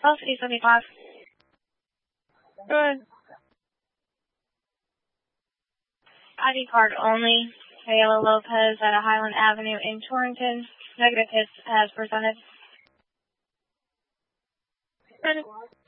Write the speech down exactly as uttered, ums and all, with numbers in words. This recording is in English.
Velocity seventy-five. Good. I D card only. Ayala Lopez at a Highland Avenue in Torrington. Negative hits as presented. Good.